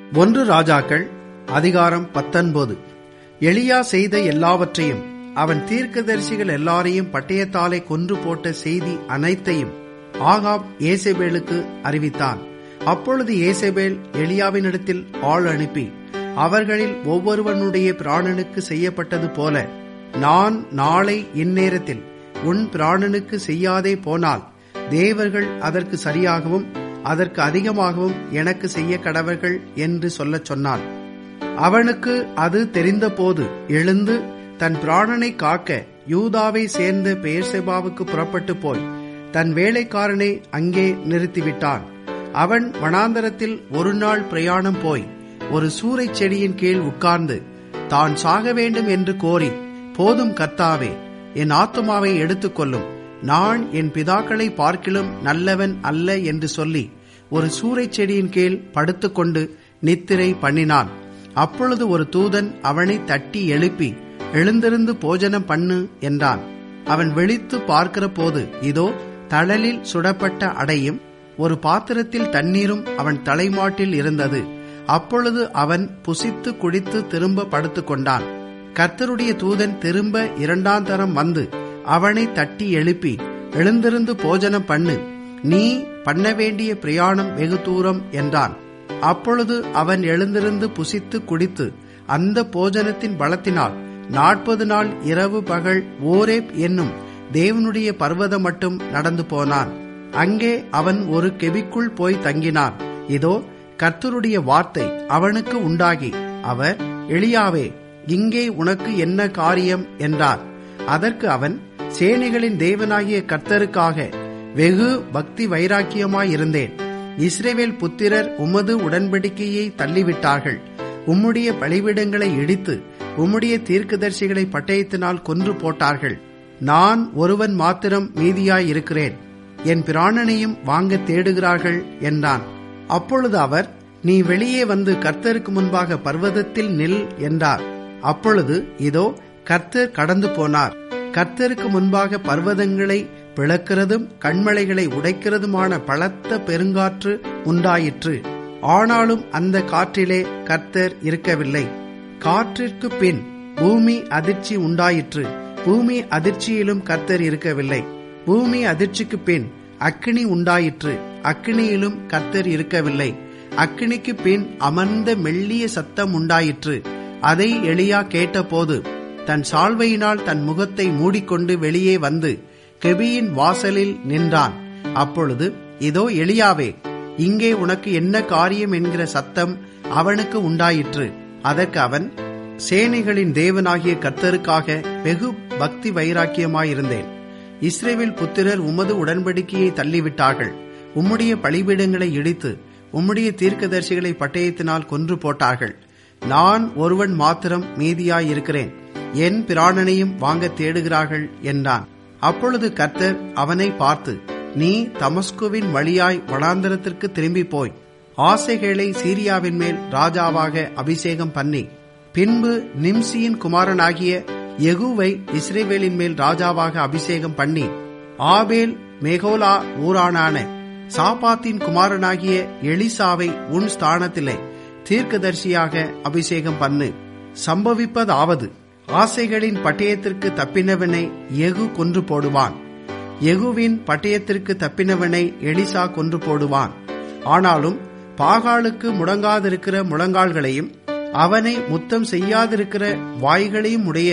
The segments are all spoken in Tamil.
1 ராஜாக்கள் அதிகாரம் 19. எலியா செய்த எல்லாவற்றையும், அவன் தீர்க்கதரிசிகள் எல்லாரையும் பட்டயத்தாலே கொன்று போட்ட செய்தி அனைத்தையும் ஆகாப் ஏசபேலுக்கு அறிவித்தான். அப்பொழுது ஏசபேல் எலியாவினிடத்தில் ஆள் அனுப்பி, அவர்களில் ஒவ்வொருவனுடைய பிராணனுக்கு செய்யப்பட்டது போல நான் நாளை இந்நேரத்தில் உன் பிராணனுக்கு செய்யாதே போனால் தேவர்கள் அதற்கு சரியாகவும் அதற்கு அதிகமாகவும் எனக்கு செய்ய கடவர்கள் என்று சொல்லச் சொன்னான். அவனுக்கு அது தெரிந்தபோது எழுந்து தன் பிராணனை காக்க யூதாவை சேர்ந்த பெயர்செபாவுக்கு புறப்பட்டு போய் தன் வேலைக்காரனை அங்கே நிறுத்திவிட்டான். அவன் வனாந்தரத்தில் ஒரு நாள் பிரயாணம் போய் ஒரு சூரைச் செடியின் கீழ் உட்கார்ந்து தான் சாக வேண்டும் என்று கோரி, போதும் கர்த்தாவே, என் ஆத்துமாவை எடுத்துக்கொள்ளும், நான் என் பிதாக்களை பார்க்கிலும் நல்லவன் அல்ல என்று சொல்லி ஒரு சூரைச் செடியின் கீழ் படுத்துக்கொண்டு நித்திரை பண்ணினான். அப்பொழுது ஒரு தூதன் அவனை தட்டி எழுப்பி, எழுந்திருந்து போஜனம் பண்ணு என்றான். அவன் விழித்து பார்க்கிற போது இதோ தழலில் சுடப்பட்ட அடையும் ஒரு பாத்திரத்தில் தண்ணீரும் அவன் தலைமாட்டில் இருந்தது. அப்பொழுது அவன் புசித்து குடித்து திரும்ப படுத்துக்கொண்டான். கர்த்தருடைய தூதன் திரும்ப 2ஆம் தரம் வந்து அவனை தட்டி எழுப்பி, எழுந்திருந்து போஜனம் பண்ணு, நீ பண்ண வேண்டிய பிரயாணம் வெகு தூரம் என்றான். அப்பொழுது அவன் எழுந்திருந்து புசித்து குடித்து அந்த போஜனத்தின் பலத்தினால் 40 நாள் இரவு பகல் ஓரேப் என்னும் தேவனுடைய பர்வதம் மட்டும் நடந்து போனான். அங்கே அவன் ஒரு கெபிக்குள் போய் தங்கினான். இதோ கர்த்தருடைய வார்த்தை அவனுக்கு உண்டாகி, அவர், எலியாவே, இங்கே உனக்கு என்ன காரியம் என்றார். அதற்கு அவன், சேனைகளின் தேவனாகிய கர்த்தருக்காக வெகு பக்தி வைராக்கியமாயிருந்தேன். இஸ்ரவேல் புத்திரர் உமது உடன்படிக்கையை தள்ளிவிட்டார்கள். உம்முடைய பலிபீடங்களை இடித்து உம்முடைய தீர்க்கதரிசிகளை பட்டயத்தினால் கொன்று போட்டார்கள். நான் ஒருவன் மாத்திரம் மீதியாயிருக்கிறேன். என் பிராணனையும் வாங்க தேடுகிறார்கள் என்றான். அப்பொழுது அவர், நீ வெளியே வந்து கர்த்தருக்கு முன்பாக பர்வதத்தில் நில் என்றார். அப்பொழுது இதோ கர்த்தர் கடந்து போனார். கர்த்தருக்கு முன்பாக பர்வதங்களை பிளக்கிறதும் கண்மலைகளை உடைக்கிறதுமான பலத்த பெருங்காற்று உண்டாயிற்று. ஆனாலும் அந்த காற்றிலே கர்த்தர் இருக்கவில்லை. காற்றிற்கு பின் பூமி அதிர்ச்சி உண்டாயிற்று. பூமி அதிர்ச்சியிலும் கர்த்தர் இருக்கவில்லை. பூமி அதிர்ச்சிக்கு பின் அக்கினி உண்டாயிற்று. அக்கினியிலும் கர்த்தர் இருக்கவில்லை. அக்கினிக்கு பின் அமர்ந்த மெல்லிய சத்தம் உண்டாயிற்று. அதை எலியா கேட்டபோது தன் சால்வையினால் தன் முகத்தை மூடிக்கொண்டு வெளியே வந்து கெபியின் வாசலில் நின்றான். அப்பொழுது இதோ எலியாவே, இங்கே உனக்கு என்ன காரியம் என்கிற சத்தம் அவனுக்கு உண்டாயிற்று. அதற்கு அவன், சேனைகளின் தேவனாகிய கர்த்தருக்காக வெகு பக்தி வைராக்கியமாயிருந்தேன். இஸ்ரவேல் புத்திரர் உமது உடன்படிக்கையை தள்ளிவிட்டார்கள். உம்முடைய பலிபீடங்களை இடித்து உம்முடைய தீர்க்கதரிசிகளை பட்டயத்தினால் கொன்று போட்டார்கள். நான் ஒருவன் மாத்திரம் மீதியாயிருக்கிறேன். என் பிராணனையும் வாங்க தேடுகிறார்கள் என்றான். அப்பொழுது கர்த்தர் அவனை பார்த்து, நீ தமஸ்குவின் வழியாய் வனாந்தரத்திற்கு திரும்பி போய் ஆசேகேலை சீரியாவின் மேல் ராஜாவாக அபிஷேகம் பண்ணி, பின்பு நிம்சியின் குமாரனாகிய யெகூவை இஸ்ரவேலின் மேல் ராஜாவாக அபிஷேகம் பண்ணி, ஆபேல் மேகோலா ஊரானான சாபாத்தின் குமாரனாகிய எலிசாவை உன் ஸ்தானத்திலே தீர்க்கதரிசியாக அபிஷேகம் பண்ணு. சம்பவிப்பதாவது, ஆசைகளின் பட்டயத்திற்கு தப்பினவனை யெகூ கொன்று போடுவான். யெகூவின் பட்டயத்திற்கு தப்பினவனை எலிசா கொன்று போடுவான். ஆனாலும் பாகாலுக்கு முடங்காதிருக்கிற முழங்கால்களையும் அவனை முத்தம் செய்யாதிருக்கிற வாய்களையும் உடைய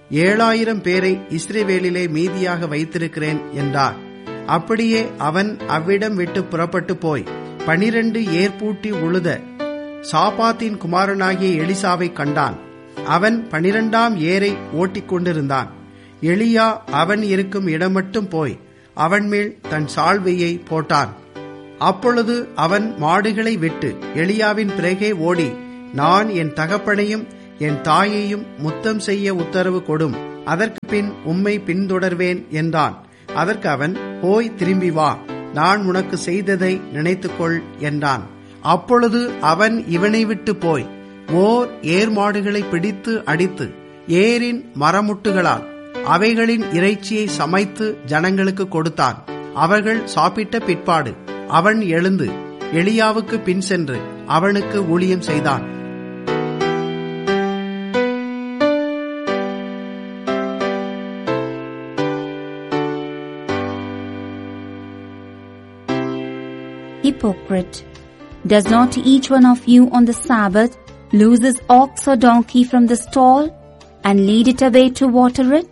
7000 பேரை இஸ்ரவேலிலே மீதியாக வைத்திருக்கிறேன் என்றார். அப்படியே அவன் அவ்விடம் விட்டு புறப்பட்டு போய் 12 ஏர்பூட்டி உழுத சாபாத்தின் குமாரனாகிய எலிசாவை கண்டான். அவன் 12ஆம் ஏரை ஓட்டிக்கொண்டிருந்தான். எலியா அவன் இருக்கும் இடம் மட்டும் போய் அவன் மேல் தன் சால்வையை போட்டான். அப்பொழுது அவன் மாடுகளை விட்டு எலியாவின் பிறகே ஓடி, நான் என் தகப்பனையும் என் தாயையும் முத்தம் செய்ய உத்தரவு கொடும், அதற்கு பின் உம்மை பின்தொடர்வேன் என்றான். அதற்கு அவன், போய் திரும்பி வா, நான் உனக்கு செய்ததை நினைத்துக்கொள் என்றான். அப்பொழுது அவன் இவனை விட்டு போய் ஓர் ஏர் மாடுகளை பிடித்து அடித்து ஏரின் மரமுட்டுகளால் அவைகளின் இறைச்சியை சமைத்து ஜனங்களுக்கு கொடுத்தான். அவர்கள் சாப்பிட்ட பிற்பாடு அவன் எழுந்து எலியாவுக்கு பின் சென்று அவனுக்கு ஊழியம் செய்தான். Hypocrite, does not each one of you on the Sabbath loose his ox or donkey from the stall and lead it away to water it?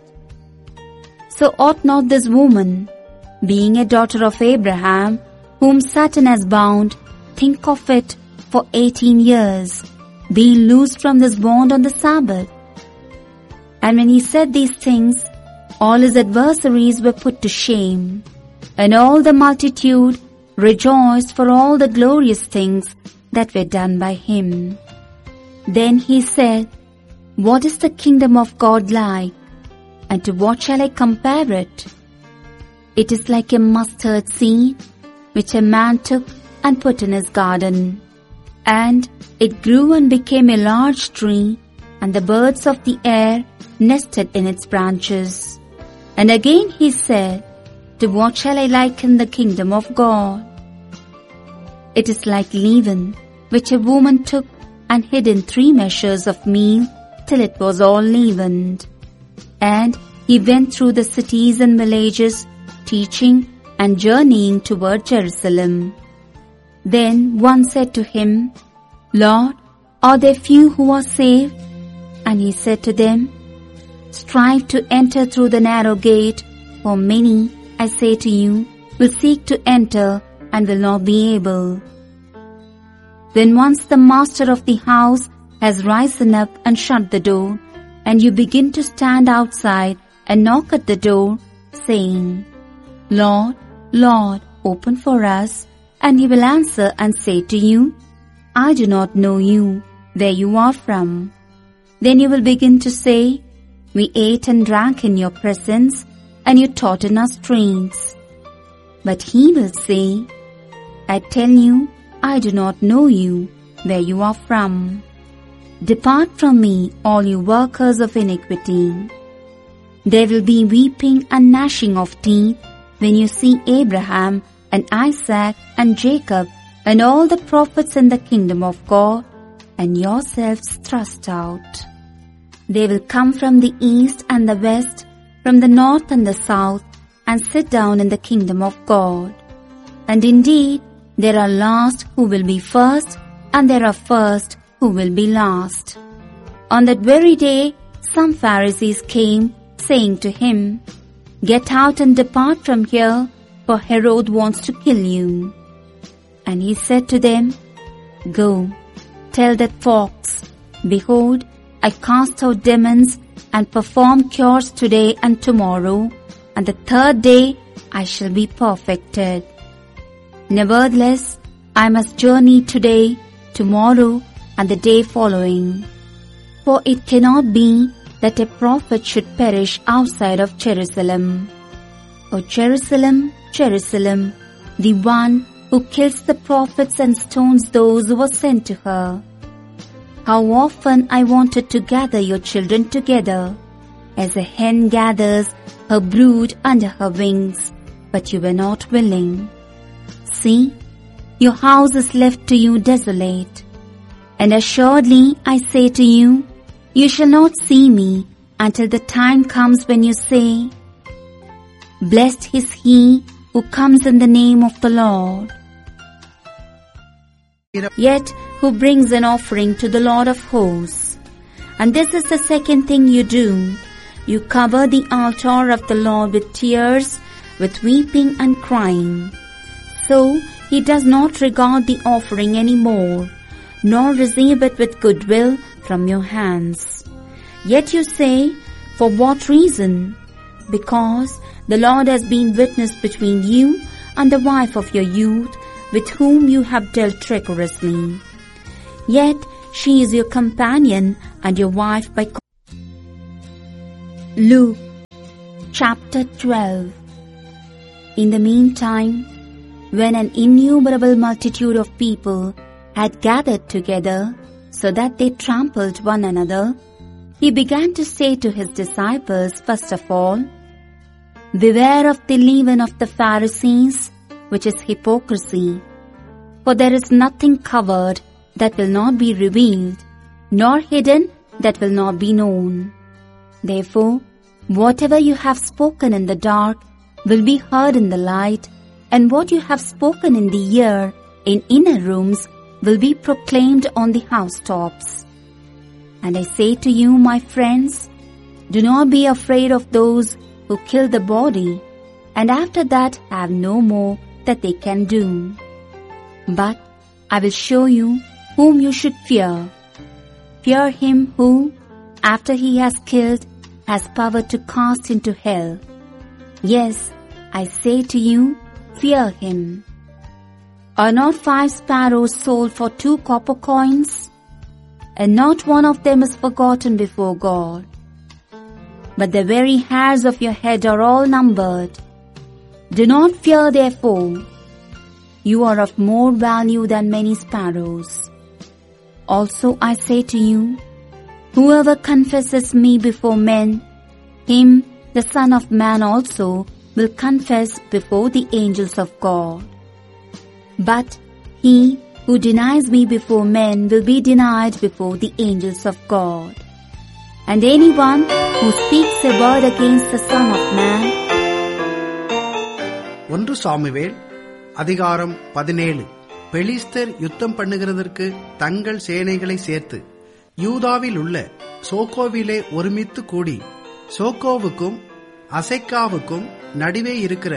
So ought not this woman, being a daughter of Abraham, whom Satan has bound, think of it for 18 years, being loosed from this bond on the Sabbath? And when he said these things, all his adversaries were put to shame, and all the multitude rejoiced for all the glorious things that were done by him. Then he said, What is the kingdom of God like? And to what shall I compare it? It is like a mustard seed, which a man took and put in his garden. And it grew and became a large tree, and the birds of the air nested in its branches. And again he said, To what shall I liken the kingdom of God? It is like leaven, which a woman took and hid in 3 measures of meal till it was all leavened. And he went through the cities and villages, teaching and journeying toward Jerusalem. Then one said to him, Lord, are there few who are saved? And he said to them, Strive to enter through the narrow gate, for many, I say to you, will seek to enter and will not be able. When once the master of the house has risen up and shut the door, and you begin to stand outside and knock at the door, saying, Lord, Lord, open for us, and he will answer and say to you, I do not know you, where you are from. Then you will begin to say, We ate and drank in your presence, and you taught in our streets. But he will say, I tell you, I do not know you, where you are from. Depart from me, all you workers of iniquity. There will be weeping and gnashing of teeth when you see Abraham and Isaac and Jacob and all the prophets in the kingdom of God, and yourselves thrust out. They will come from the east and the west, from the north and the south, and sit down in the kingdom of God. And indeed, there are last who will be first, and there are first who will be last. On that very day, some Pharisees came, saying to him, Get out and depart from here, for Herod wants to kill you. And he said to them, Go, tell that fox, Behold, I cast out demons and perform cures today and tomorrow, and the 3rd day I shall be perfected. Nevertheless, I must journey today, tomorrow, and the day following. For it cannot be that a prophet should perish outside of Jerusalem. O Jerusalem, Jerusalem, the one who kills the prophets and stones those who are sent to her. How often I wanted to gather your children together, as a hen gathers her brood under her wings, but you were not willing. See, your house is left to you desolate. And assuredly I say to you, you shall not see me until the time comes when you say, Blessed is he who comes in the name of the Lord. Yet who brings an offering to the Lord of hosts. And this is the second thing you do. You cover the altar of the Lord with tears, with weeping and crying. So he does not regard the offering any more, nor receive it with goodwill from your hands. Yet you say, For what reason? Because the Lord has been witness between you and the wife of your youth, with whom you have dealt treacherously. Yet she is your companion and your wife by Luke chapter 12. In the meantime, when an innumerable multitude of people had gathered together so that they trampled one another, he began to say to his disciples, first of all, Beware of the leaven of the Pharisees, which is hypocrisy. For there is nothing covered that will not be revealed, nor hidden that will not be known. Therefore, whatever you have spoken in the dark will be heard in the light, and what you have spoken in the ear in inner rooms will be proclaimed on the housetops. And I say to you, my friends, do not be afraid of those who kill the body, and after that have no more that they can do. But I will show you whom you should fear. Fear him who, after he has killed, has power to cast into hell. Yes, I say to you, fear him. Are not 5 sparrows sold for 2 copper coins? And not one of them is forgotten before God. But the very hairs of your head are all numbered. Do not fear, therefore. You are of more value than many sparrows. Also I say to you, whoever confesses me before men, him the Son of Man also will confess before the angels of God. But he who denies me before men will be denied before the angels of God. And anyone who speaks a word against the Son of Man. 1 Samuel அதிகாரம் 17. பெலிஸ்தர் யுத்தம் பண்ணுகிறதற்கு தங்கள் சேனைகளை சேர்த்து யூதாவில் உள்ள சோக்கோவிலே ஒருமித்து கூடி சோக்கோவுக்கும் அசெக்காவுக்கும் நடுவே இருக்கிற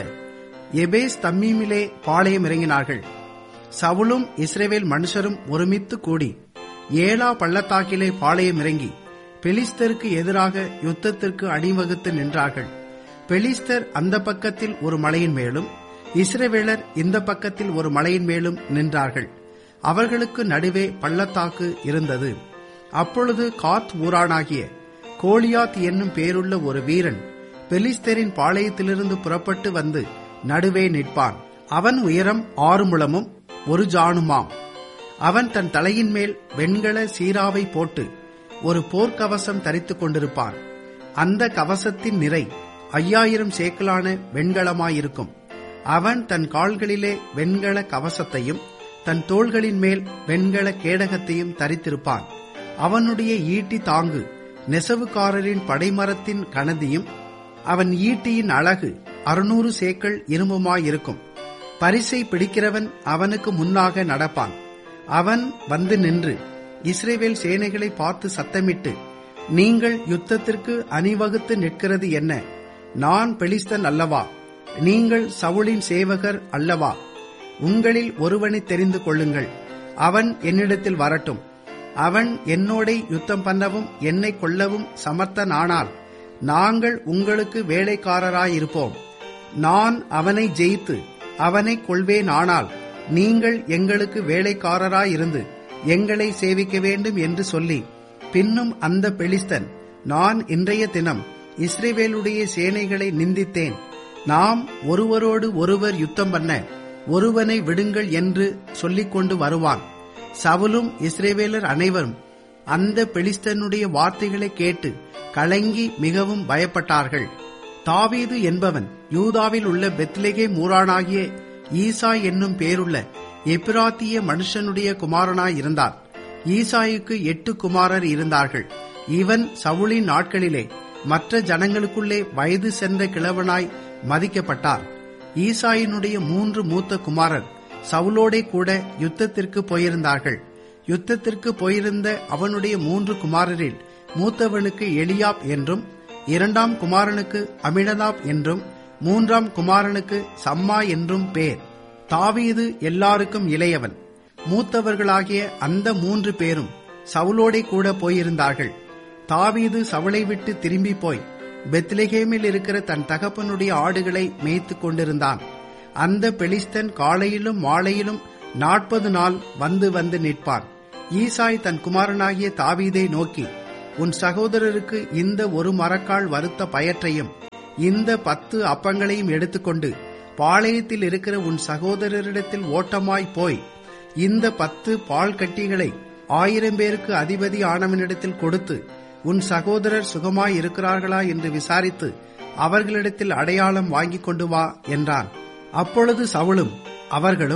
எபேஸ் தம்மீமிலே பாளையம் இறங்கினார்கள். சவுலும் இஸ்ரவேல் மனுஷரும் ஒருமித்து கூடி ஏலா பள்ளத்தாக்கிலே பாளையம் இறங்கி பெலிஸ்தருக்கு எதிராக யுத்தத்திற்கு அணிவகுத்து நின்றார்கள். பெலிஸ்தர் அந்த பக்கத்தில் ஒரு மலையின் மேலும் இஸ்ரவேலர் இந்த பக்கத்தில் ஒரு மலையின் மேலும் நின்றார்கள். அவர்களுக்கு நடுவே பள்ளத்தாக்கு இருந்தது. அப்பொழுது காத் ஊரானாகிய கோலியாத் என்னும் பேருள்ள ஒரு வீரன் பெலிஸ்தரின் பாளையத்திலிருந்து புறப்பட்டு வந்து நடுவே நிற்பான். அவன் உயரம் 6 முழமும் 1 ஜாணுமாம். அவன் தன் தலையின் மேல் வெண்கல சீராவை போட்டு ஒரு போர்க்கவசம் தரித்துக் கொண்டிருப்பான். அந்த கவசத்தின் நிறை 5000 சேக்கலான வெண்கலமாயிருக்கும். அவன் தன் கால்களிலே வெண்கல கவசத்தையும் தன் தோள்களின் மேல் வெண்கல கேடகத்தையும் தரித்திருப்பான். அவனுடைய ஈட்டி தாங்கு நெசவுக்காரரின் படைமரத்தின் கனதியும் அவன் ஈட்டியின் அழகு 600 சேக்கல் இரும்புமாயிருக்கும். பரிசை பிடிக்கிறவன் அவனுக்கு முன்னாக நடப்பான். அவன் வந்து நின்று இஸ்ரவேல் சேனைகளை பார்த்து சத்தமிட்டு, நீங்கள் யுத்தத்திற்கு அணிவகுத்து நிற்கிறது என்ன? நான் பெலிஸ்தன் அல்லவா? நீங்கள் சவுலின் சேவகர் அல்லவா? உங்களில் ஒருவனை தெரிந்து கொள்ளுங்கள், அவன் என்னிடத்தில் வரட்டும். அவன் என்னோடே யுத்தம் பண்ணவும் என்னை கொல்லவும் சமர்த்தனானால் நாங்கள் உங்களுக்கு வேலைக்காரராயிருப்போம். நான் அவனை ஜெயித்து அவனை கொள்வேனானால் நீங்கள் எங்களுக்கு வேலைக்காரராயிருந்து எங்களை சேவிக்க வேண்டும் என்று சொல்லி, பின்னும் அந்த பெலிஸ்தன், நான் இன்றைய தினம் இஸ்ரவேலுடைய சேனைகளை நிந்தித்தேன். நாம் ஒருவரோடு ஒருவர் யுத்தம் பண்ண ஒருவனை விடுங்கள் என்று சொல்லிக் கொண்டு வருவான். சவுலும் இஸ்ரவேலர் அனைவரும் அந்த பெலிஸ்தனுடைய வார்த்தைகளை கேட்டு கலங்கி மிகவும் பயப்பட்டார்கள். தாவீது என்பவன் யூதாவில் உள்ள பெத்லெகேம் ஊரானாகிய ஈசாய் என்னும் பேருள்ள எப்பிராத்திய மனுஷனுடைய குமாரனாயிருந்தான். ஈசாய்க்கு 8 குமாரர் இருந்தார்கள். இவன் சவுலின் நாட்களிலே மற்ற ஜனங்களுக்குள்ளே வயது சென்ற கிழவனாய் மதிக்கப்பட்டார். ஈசாயினுடைய 3 மூத்த குமாரர் சவுலோடே கூட யுத்தத்திற்கு போயிருந்தார்கள். யுத்தத்திற்கு போயிருந்த அவனுடைய 3 குமாரரில் மூத்தவனுக்கு எலியாப் என்றும், 2ஆம் குமாரனுக்கு அமினதாப் என்றும், 3ஆம் குமாரனுக்கு சம்மா என்றும் பேர். தாவீது எல்லாருக்கும் இளையவன். மூத்தவர்களாகிய அந்த 3 பேரும் சவுலோடே கூட போயிருந்தார்கள். தாவீது சவுலை விட்டு திரும்பி போய் பெத்லெகேமில் இருக்கிற தன் தகப்பனுடைய ஆடுகளை மேய்த்துக் கொண்டிருந்தான். அந்த பெலிஸ்தன் காலையிலும் மாலையிலும் 40 நாள் வந்து வந்து நிற்பான். ஈசாய் தன் குமாரனாகிய தாவீதை நோக்கி, உன் சகோதரருக்கு இந்த 1 மரக்கால் வறுத்த பயற்றையும் இந்த 10 அப்பங்களையும் எடுத்துக்கொண்டு பாளையத்தில் இருக்கிற உன் சகோதரரிடத்தில் ஓட்டமாய் போய் இந்த 10 பால் கட்டிகளை 1000 பேருக்கு அதிபதி ஆனவனிடத்தில் கொடுத்து உன் சகோதரர் சுகமாய் இருக்கிறார்களா என்று விசாரித்து அவர்களிடத்தில் அடையாளம் வாங்கிக் கொண்டு வா என்றான். அப்பொழுது சவுலும் அவர்களும்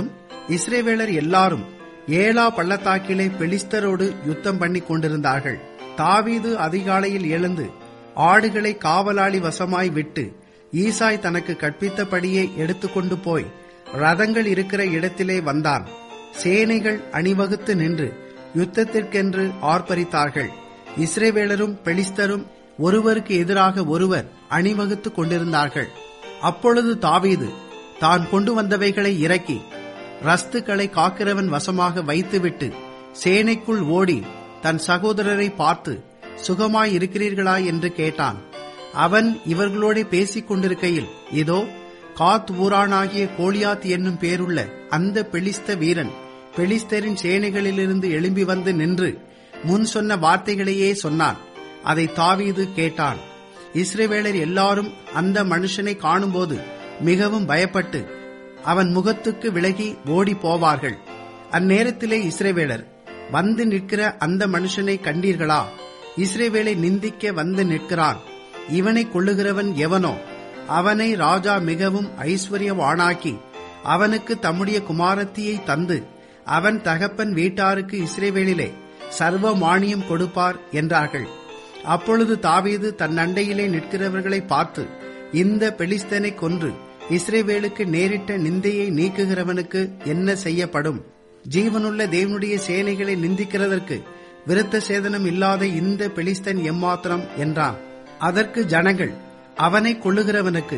இஸ்ரவேலர் எல்லாரும் ஏலா பள்ளத்தாக்கிலே பெலிஸ்தரோடு யுத்தம் பண்ணி கொண்டிருந்தார்கள். தாவீது அதிகாலையில் எழுந்து ஆடுகளை காவலாளி வசமாய் விட்டு ஈசாய் தனக்கு கற்பித்தபடியே எடுத்துக்கொண்டு போய் ரதங்கள் இருக்கிற இடத்திலே வந்தான். சேனைகள் அணிவகுத்து நின்று யுத்தத்திற்கென்று ஆர்ப்பரித்தார்கள். இஸ்ரவேலரும் பெலிஸ்தரும் ஒருவருக்கு எதிராக ஒருவர் அணிவகுத்து கொண்டிருந்தார்கள். அப்பொழுது தாவீது தான் கொண்டு வந்தவைகளை இறக்கி ரஸ்துக்களை காக்கிறவன் வசமாக வைத்துவிட்டு சேனைக்குள் ஓடி தன் சகோதரரை பார்த்து, சுகமாய் இருக்கிறீர்களா என்று கேட்டான். அவன் இவர்களோட பேசிக் கொண்டிருக்கையில், இதோ காத் ஊரானாகிய கோலியாத் என்னும் பேருள்ள அந்த பெலிஸ்த வீரன் பெலிஸ்தரின் சேனைகளிலிருந்து எழும்பி வந்து நின்று முன் சொன்ன வார்த்தைகளையே சொன்னான். அதை தாவீது கேட்டான். இஸ்ரவேலர் எல்லாரும் அந்த மனுஷனை காணும்போது மிகவும் பயப்பட்டு அவன் முகத்துக்கு விலகி ஓடி போவார்கள். அந்நேரத்திலே இஸ்ரவேலர், வந்து நிற்கிற அந்த மனுஷனை கண்டீர்களா? இஸ்ரவேலை நிந்திக்க வந்து நிற்கிறான். இவனை கொள்ளுகிறவன் எவனோ? அவனை ராஜா மிகவும் ஐஸ்வர்யவானாக்கி அவனுக்கு தம்முடைய குமாரத்தியை தந்து அவன் தகப்பன் வீட்டாருக்கு இஸ்ரவேலிலே சர்வ மானியம் கொடுப்பார் என்றார்கள். அப்பொழுது தாவீது தன் அண்டையிலே நிற்கிறவர்களை பார்த்து, இந்த பெலிஸ்தனை கொன்று இஸ்ரவேலுக்கு நேரிட்ட நிந்தையை நீக்குகிறவனுக்கு என்ன செய்யப்படும்? ஜீவனுள்ள தேவனுடைய சேனைகளை நிந்திக்கிறதற்கு விருத்த சேதனம் இல்லாத இந்த பெலிஸ்தன் எம்மாத்திரம் என்றான். அதற்கு ஜனங்கள், அவனை கொள்ளுகிறவனுக்கு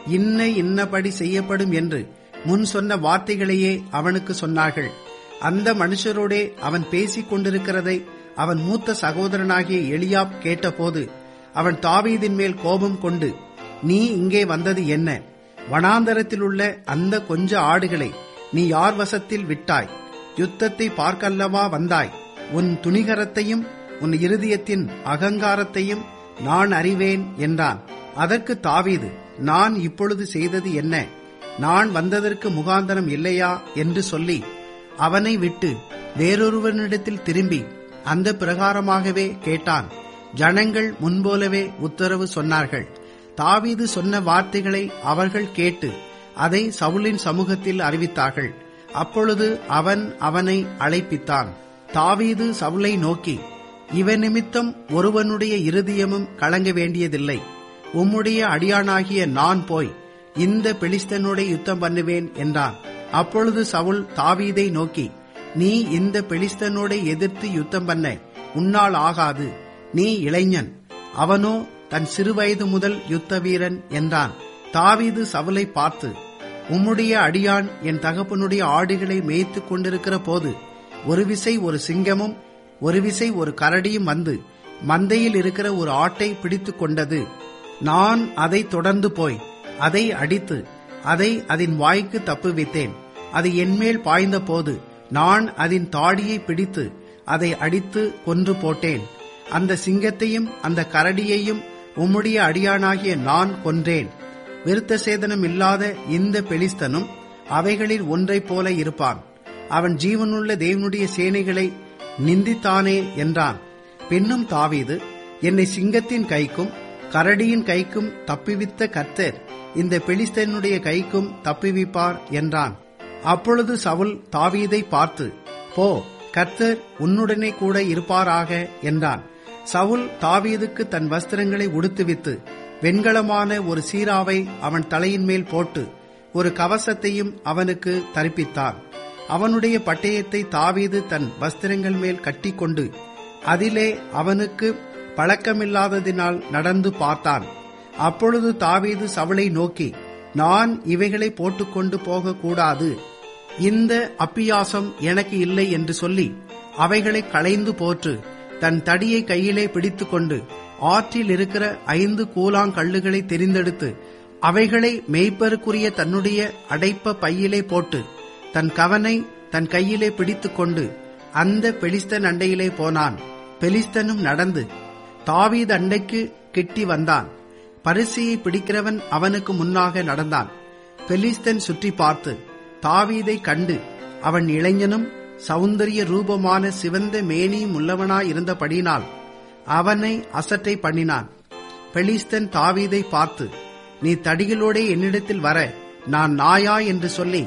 இன்னபடி செய்யப்படும் என்று முன் சொன்ன வார்த்தைகளையே அவனுக்கு சொன்னார்கள். அந்த மனுஷரோடே அவன் பேசிக் கொண்டிருக்கிறதை அவன் மூத்த சகோதரனாகிய எலியாப் கேட்டபோது அவன் தாவீதின் மேல் கோபம் கொண்டு, நீ இங்கே வந்தது என்ன? வனாந்தரத்தில் உள்ள அந்த கொஞ்ச ஆடுகளை நீ யார் வசத்தில் விட்டாய்? யுத்தத்தை பார்க்கல்லவா வந்தாய்? உன் துணிகரத்தையும் உன் இருதயத்தின் அகங்காரத்தையும் நான் அறிவேன் என்றான். அதற்கு தாவீது, நான் இப்பொழுது செய்தது என்ன? நான் வந்ததற்கு முகாந்தரம் இல்லையா என்று சொல்லி அவனை விட்டு வேறொருவனிடத்தில் திரும்பி அந்த பிரகாரமாகவே கேட்டான். ஜனங்கள் முன்போலவே உத்தரவு சொன்னார்கள். தாவீது சொன்ன வார்த்தைகளை அவர்கள் கேட்டு அதை சவுலின் சமூகத்தில் அறிவித்தார்கள். அப்பொழுது அவன் அவனை அழைப்பித்தான். தாவீது சவுலை நோக்கி, இவன் நிமித்தம் ஒருவனுடைய இருதயமும் கலங்க வேண்டியதில்லை. உம்முடைய அடியானாகிய நான் போய் இந்த பெலிஸ்தனோட யுத்தம் பண்ணுவேன் என்றான். அப்பொழுது சவுல் தாவீதை நோக்கி, நீ இந்த பெலிஸ்தனோட எதிர்த்து யுத்தம் பண்ண உன்னால் ஆகாது. நீ இளைஞன், அவனோ தன் சிறுவயது முதல் யுத்த வீரன் என்றான். தாவீது சவுலை பார்த்து, உம்முடைய அடியான் என் தகப்பனுடைய ஆடுகளை மேய்த்துக் கொண்டிருக்கிற போது ஒரு விசை ஒரு சிங்கமும் ஒரு விசை ஒரு கரடியும் வந்து மந்தையில் இருக்கிற ஒரு ஆட்டை பிடித்து கொண்டது. நான் அதை தொடர்ந்து போய் அதை அடித்து அதை அதன் வாய்க்கு தப்புவித்தேன். அது என்மேல் பாய்ந்த போது நான் அதன் தாடியை பிடித்து அதை அடித்து கொன்று போட்டேன். அந்த சிங்கத்தையும் அந்த கரடியையும் உம்முடைய அடியானாகிய நான் கொன்றேன். விருத்த சேதனம் இல்லாத இந்த பெலிஸ்தனும் அவைகளில் ஒன்றைப் போல இருப்பான். அவன் ஜீவனுள்ள தேவனுடைய சேனைகளை நிந்தித்தானே என்றான். பின்னும் தாவீது, என்னை சிங்கத்தின் கைக்கும் கரடியின் கைக்கும் தப்புவித்த கர்த்தர் இந்த பெலிஸ்தனுடைய கைக்கும் தப்புவிப்பார் என்றான். அப்பொழுது சவுல் தாவீதை பார்த்து, போ, கர்த்தர் உன்னுடனே கூட இருப்பாராக என்றான். சவுல் தாவீதுக்கு தன் வஸ்திரங்களை உடுத்துவித்து வெண்கலமான ஒரு சீராவை அவன் தலையின் மேல் போட்டு ஒரு கவசத்தையும் அவனுக்கு தரிப்பித்தான். அவனுடைய பட்டயத்தை தாவீது தன் வஸ்திரங்கள் மேல் கட்டிக்கொண்டு அதிலே அவனுக்கு பழக்கமில்லாததினால் நடந்து பார்த்தான். அப்பொழுது தாவீது சவுலை நோக்கி, நான் இவைகளை போட்டுக்கொண்டு போகக்கூடாது, இந்த அப்பியாசம் எனக்கு இல்லை என்று சொல்லி அவைகளை களைந்து போற்று தன் தடியை கையிலே பிடித்துக்கொண்டு ஆற்றில் இருக்கிற 5 கூழாங்கல்லுகளை தெரிந்தெடுத்து அவைகளை மேய்ப்பருக்குரிய தன்னுடைய அடைப்ப பையிலே போட்டு தன் கவனை தன் கையிலே பிடித்துக்கொண்டு அந்த பெலிஸ்தன் அண்டையிலே போனான். பெலிஸ்தனும் நடந்து தாவீது அண்டைக்கு கிட்டி வந்தான். பரிசையை பிடிக்கிறவன் அவனுக்கு முன்னாக நடந்தான். பெலிஸ்தன் சுற்றி பார்த்து தாவீதை கண்டு அவன் இளைஞனும் சௌந்தரிய ரூபமான சிவந்த மேனியும் உள்ளவனாயிருந்தபடியினால் அவனை அசட்டை பண்ணினான். பெலிஸ்தன் தாவீதை பார்த்து, நீ தடிகளோடே என்னிடத்தில் வர நான் நாயா என்று சொல்லி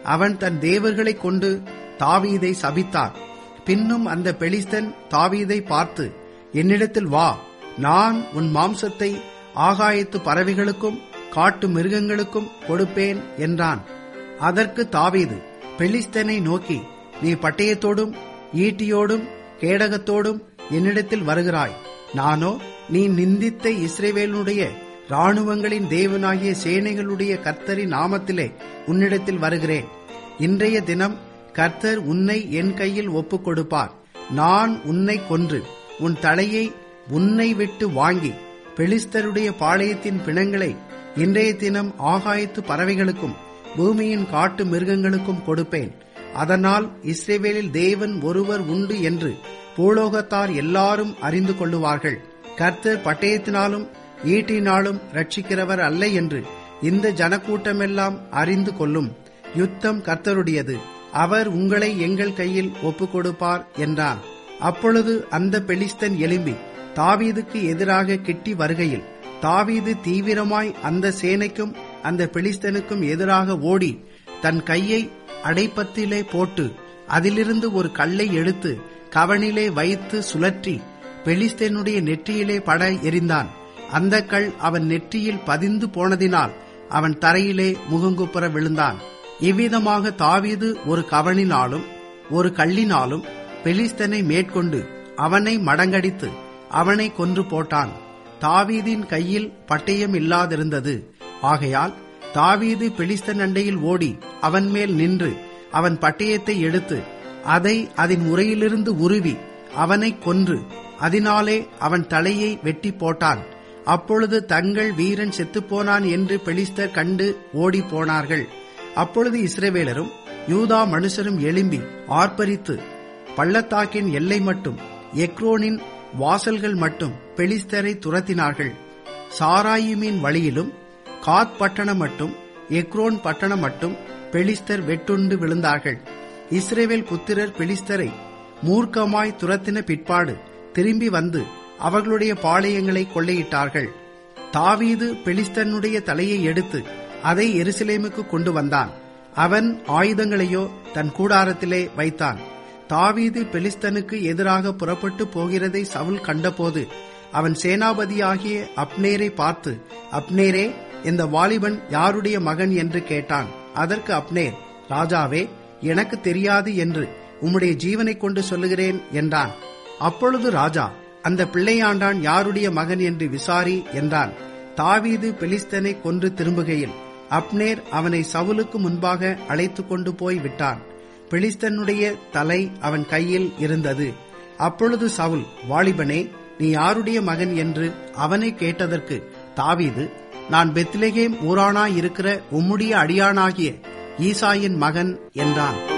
அவன் தன் தேவர்களைக் கொண்டு தாவீதை சபித்தான். பின்னும் அந்த பெலிஸ்தன் தாவீதை பார்த்து, என்னிடத்தில் வா, நான் உன் மாம்சத்தை ஆகாயத்து பறவைகளுக்கும் காட்டு மிருகங்களுக்கும் கொடுப்பேன் என்றான். அதற்கு தாவீது பெலிஸ்தனை நோக்கி, நீ பட்டயத்தோடும் ஈட்டியோடும் கேடகத்தோடும் என்னிடத்தில் வருகிறாய், நானோ நீ நிந்தித்த இஸ்ரவேலுடைய இராணுவங்களின் தேவனாகிய சேனைகளுடைய கர்த்தரின் நாமத்திலே உன்னிடத்தில் வருகிறேன். இன்றைய தினம் கர்த்தர் உன்னை என் கையில் ஒப்புக் கொடுப்பார். நான் உன்னை கொன்று உன் தலையை உன்னை விட்டு வாங்கி பெலிஸ்தருடைய பாளையத்தின் பிணங்களை இன்றைய தினம் ஆகாயத்து பறவைகளுக்கும் பூமியின் காட்டு மிருகங்களுக்கும் கொடுப்பேன். அதனால் இஸ்ரவேலில் தேவன் ஒருவர் உண்டு என்று பூலோகத்தார் எல்லாரும் அறிந்து கொள்ளுவார்கள். கர்த்தர் பட்டயத்தினாலும் ஈட்டினாலும் ரட்சிக்கிறவர் அல்ல என்று இந்த ஜனக்கூட்டமெல்லாம் அறிந்து கொள்ளும். யுத்தம் கர்த்தருடையது, அவர் உங்களை எங்கள் கையில் ஒப்புக் கொடுப்பார் என்றான். அப்பொழுது அந்த பெலிஸ்தன் எழும்பி தாவீதுக்கு எதிராக கிட்டி வருகையில் தாவீது தீவிரமாய் அந்த சேனைக்கும் அந்த பெலிஸ்தனுக்கும் எதிராக ஓடி தன் கையை அடைப்பத்திலே போட்டு அதிலிருந்து ஒரு கல்லை எடுத்து கவனிலே வைத்து சுழற்றி பெலிஸ்தனுடைய நெற்றியிலே பட எறிந்தான். அந்த கல் அவன் நெற்றியில் பதிந்து போனதினால் அவன் தரையிலே முகங்குப்புற விழுந்தான். இவ்விதமாக தாவீது ஒரு கவனினாலும் ஒரு கல்லினாலும் பெலிஸ்தனை மேற்கொண்டு அவனை மடங்கடித்து அவனை கொன்று போட்டான். தாவீதின் கையில் பட்டயம் இல்லாதிருந்தது. ஆகையால் தாவீது பெலிஸ்தன் அண்டையில் ஓடி அவன் மேல் நின்று அவன் பட்டயத்தை எடுத்து அதை அதன் உரையிலிருந்து உருவி அவனை கொன்று அதனாலே அவன் தலையை வெட்டி போட்டான். அப்பொழுது தங்கள் வீரன் செத்துப்போனான் என்று பெலிஸ்தர் கண்டு ஓடி போனார்கள். அப்பொழுது இஸ்ரவேலரும் யூதா மனுஷரும் எழும்பி ஆர்ப்பரித்து பள்ளத்தாக்கின் எல்லை மட்டும் எக்ரோனின் வாசல்கள் மட்டும் பெலிஸ்தரை துரத்தினார்கள். சாராயிமின் வழியிலும் காத் பட்டணம் மட்டும் எக்ரோன் பட்டணம் மட்டும் பெலிஸ்தர் வெட்டுண்டு விழுந்தார்கள். இஸ்ரவேல் புத்திரர் பெலிஸ்தரை மூர்க்கமாய் துரத்தின பிற்பாடு திரும்பி வந்து அவர்களுடைய பாளையங்களை கொள்ளையிட்டார்கள். தாவீது பெலிஸ்தனுடைய தலையை எடுத்து அதை எருசலேமுக்கு கொண்டு வந்தான். அவன் ஆயுதங்களையோ தன் கூடாரத்திலே வைத்தான். தாவீது பெலிஸ்தனுக்கு எதிராக புறப்பட்டு போகிறதை சவுல் கண்டபோது அவன் சேனாபதியாகிய அப்னேரை பார்த்து, அப்னேரே, இந்த வாலிபன் யாருடைய மகன் என்று கேட்டான். அதற்கு அப்னேர், ராஜாவே, எனக்கு தெரியாது என்று உம்முடைய ஜீவனை கொண்டு சொல்லுகிறேன் என்றான். அப்பொழுது ராஜா, அந்த பிள்ளையாண்டான் யாருடைய மகன் என்று விசாரி என்றான். தாவீது பெலிஸ்தனை கொன்று திரும்புகையில் அப்னேர் அவனை சவுலுக்கு முன்பாக அழைத்து கொண்டு போய் விட்டான். பெலிஸ்தனுடைய தலை அவன் கையில் இருந்தது. அப்பொழுது சவுல், வாலிபனே, நீ யாருடைய மகன் என்று அவனை கேட்டதற்கு தாவீது, நான் பெத்லெகேம் ஊரானாயிருக்கிற உம்முடைய அடியானாகிய ஈசாயின் மகன் என்றான்.